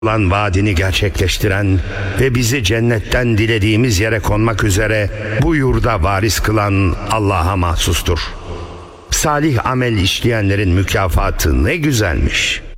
olan vaadini gerçekleştiren ve bizi cennetten dilediğimiz yere konmak üzere bu yurda varis kılan Allah'a mahsustur. Salih amel işleyenlerin mükafatı ne güzelmiş.